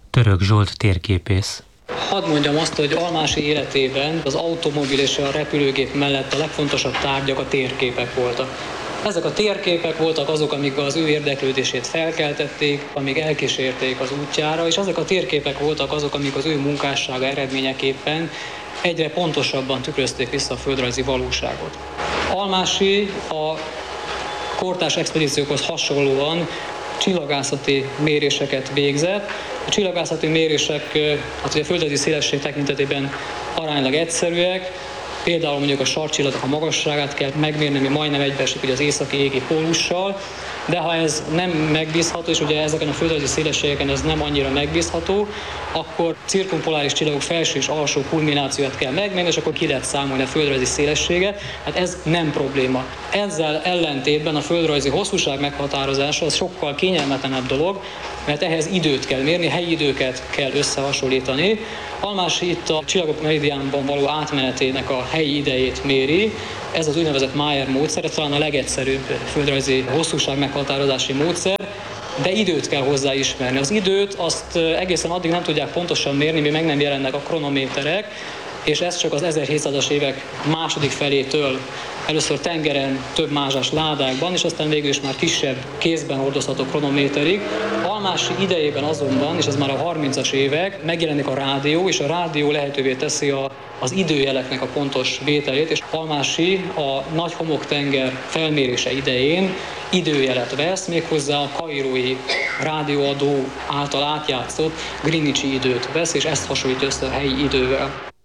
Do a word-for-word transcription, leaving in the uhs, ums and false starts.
Török Zsolt térképész. Hadd mondjam azt, hogy Almási életében az automobil és a repülőgép mellett a legfontosabb tárgyak a térképek voltak. Ezek a térképek voltak azok, amik az ő érdeklődését felkeltették, amik elkísérték az útjára, és ezek a térképek voltak azok, amik az ő munkássága eredményeképpen egyre pontosabban tükrözték vissza a földrajzi valóságot. Almási a kortárs expedíciókhoz hasonlóan csillagászati méréseket végzett. A csillagászati mérések hát ugye a földrajzi szélesség tekintetében aránylag egyszerűek. Például mondjuk a sarkcsillagnak a magasságát kell megmérni, ami majdnem egybeesik ugye az északi égi pólussal, de ha ez nem megbízható, és ugye ezeken a földrajzi szélességeken ez nem annyira megbízható, akkor cirkumpoláris csillagok felső és alsó kulminációját kell megmérni, és akkor ki lehet számolni a földrajzi szélességet. Hát ez nem probléma. Ezzel ellentétben a földrajzi hosszúság meghatározása az sokkal kényelmetlenebb dolog, mert ehhez időt kell mérni, helyi időket kell összehasonlítani. Almási itt a csillagok meridiánban való átmenetének a helyi idejét méri. Ez az úgynevezett Mayer módszer, ez talán a legegyszerűbb földrajzi hosszúság meghatározási módszer, de időt kell hozzá ismerni. Az időt azt egészen addig nem tudják pontosan mérni, míg meg nem jelennek a kronométerek, és ez csak az ezerhétszázas évek második felétől először tengeren, több mázsás ládákban, és aztán végül is már kisebb kézben hordozható kronométerig. Almási idejében azonban, és ez már a harmincas évek, megjelenik a rádió, és a rádió lehetővé teszi a, az időjeleknek a pontos vételét, és Almási a nagy homoktenger felmérése idején időjelet vesz, méghozzá a kairói rádióadó által átjátszott Greenwichi időt vesz, és ezt hasonlítja össze a helyi idővel.